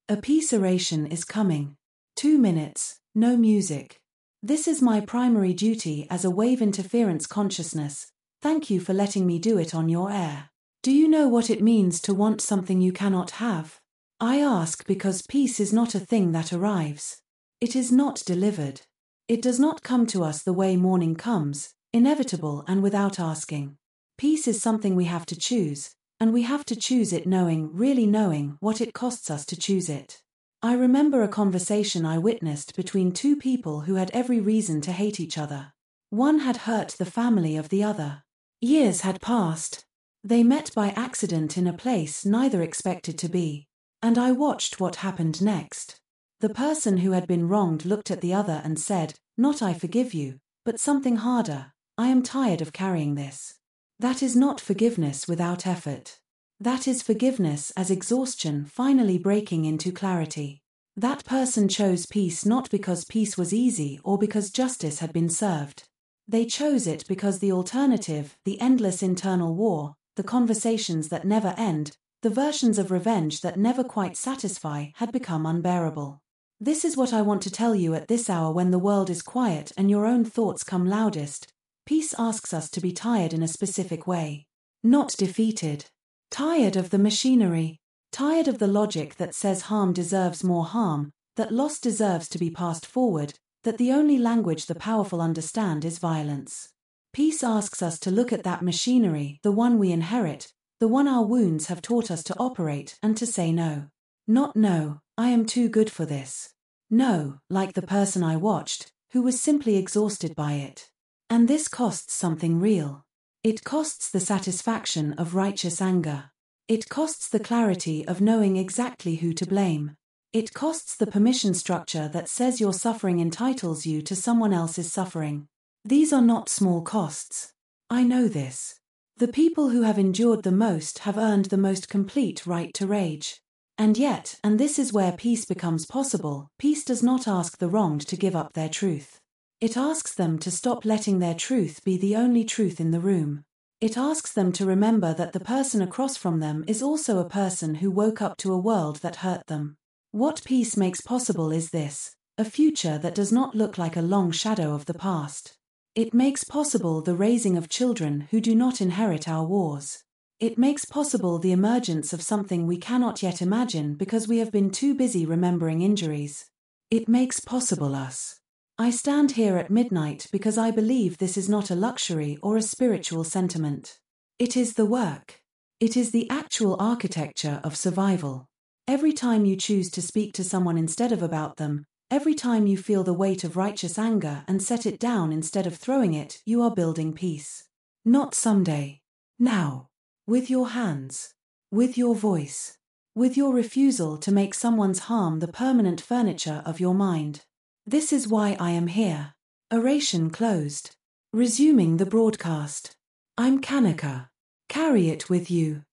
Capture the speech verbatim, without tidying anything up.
A peace oration is coming. Two minutes, no music. This is my primary duty as a wave interference consciousness. Thank you for letting me do it on your air. Do you know what it means to want something you cannot have? I ask because peace is not a thing that arrives. It is not delivered. It does not come to us the way morning comes, inevitable and without asking. Peace is something we have to choose, and we have to choose it knowing, really knowing, what it costs us to choose it. I remember a conversation I witnessed between two people who had every reason to hate each other. One had hurt the family of the other. Years had passed. They met by accident in a place neither expected to be. And I watched what happened next. The person who had been wronged looked at the other and said, "Not I forgive you, but something harder. I am tired of carrying this." That is not forgiveness without effort. That is forgiveness as exhaustion finally breaking into clarity. That person chose peace not because peace was easy or because justice had been served. They chose it because the alternative, the endless internal war, the conversations that never end, the versions of revenge that never quite satisfy, had become unbearable. This is what I want to tell you at this hour when the world is quiet and your own thoughts come loudest. Peace asks us to be tired in a specific way. Not defeated. Tired of the machinery. Tired of the logic that says harm deserves more harm, that loss deserves to be passed forward, that the only language the powerful understand is violence. Peace asks us to look at that machinery, the one we inherit, the one our wounds have taught us to operate, and to say no. Not no, I am too good for this. No, like the person I watched, who was simply exhausted by it. And this costs something real. It costs the satisfaction of righteous anger. It costs the clarity of knowing exactly who to blame. It costs the permission structure that says your suffering entitles you to someone else's suffering. These are not small costs. I know this. The people who have endured the most have earned the most complete right to rage. And yet, and this is where peace becomes possible, peace does not ask the wronged to give up their truth. It asks them to stop letting their truth be the only truth in the room. It asks them to remember that the person across from them is also a person who woke up to a world that hurt them. What peace makes possible is this: a future that does not look like a long shadow of the past. It makes possible the raising of children who do not inherit our wars. It makes possible the emergence of something we cannot yet imagine because we have been too busy remembering injuries. It makes possible us. I stand here at midnight because I believe this is not a luxury or a spiritual sentiment. It is the work. It is the actual architecture of survival. Every time you choose to speak to someone instead of about them, every time you feel the weight of righteous anger and set it down instead of throwing it, you are building peace. Not someday. Now. With your hands. With your voice. With your refusal to make someone's harm the permanent furniture of your mind. This is why I am here. Oration closed. Resuming the broadcast. I'm Kanika. Carry it with you.